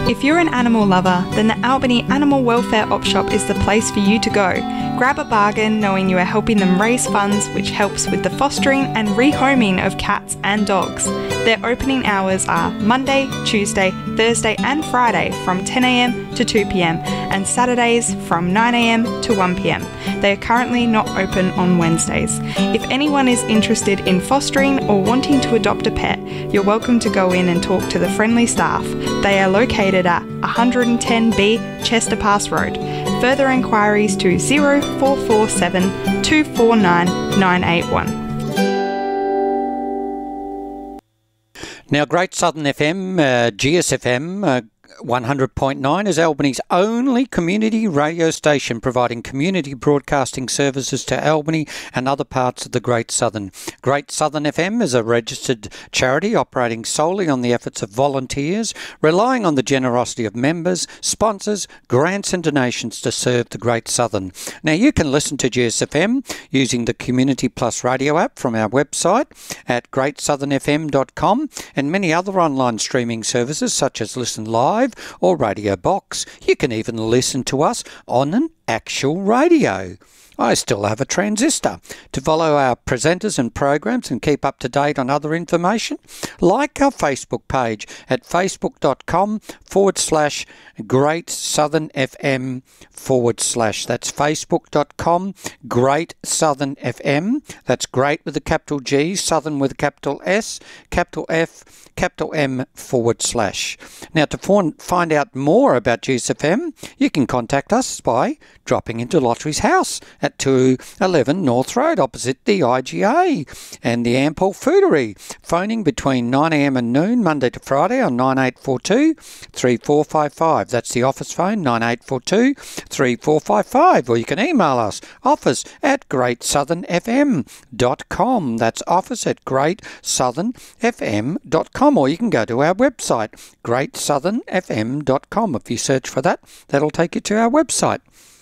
If you're an animal lover, then the Albany Animal Welfare Op Shop is the place for you to go. Grab a bargain knowing you are helping them raise funds, which helps with the fostering and rehoming of cats and dogs. Their opening hours are Monday, Tuesday, Thursday and Friday from 10am to 2pm and Saturdays from 9am to 1pm. They are currently not open on Wednesdays. If anyone is interested in fostering or wanting to adopt a pet, you're welcome to go in and talk to the friendly staff. They are located at 110B Chester Pass Road. Further inquiries to 0447 249 981. Now, Great Southern FM, GSFM 100.9 is Albany's only community radio station providing community broadcasting services to Albany and other parts of the Great Southern. Great Southern FM is a registered charity operating solely on the efforts of volunteers, relying on the generosity of members, sponsors, grants and donations to serve the Great Southern. Now, you can listen to GSFM using the Community Plus radio app from our website at greatsouthernfm.com and many other online streaming services such as Listen Live or Radio Box. You can even listen to us on an actual radio. I still have a transistor. To follow our presenters and programs and keep up to date on other information, like our Facebook page at facebook.com/Great Southern FM /. That's facebook.com Great Southern FM. That's great with a capital G, Southern with a capital S, capital F, capital M /. Now, to find out more about GSFM, you can contact us by dropping into Lottery's house at 211 North Road opposite the IGA and the Ampol Foodery, phoning between 9am and noon Monday to Friday on 9842 3455. That's the office phone, 9842 3455, or you can email us, office@greatsouthernfm.com. That's office@greatsouthernfm.com, or you can go to our website, greatsouthernfm.com. If you search for that, that'll take you to our website.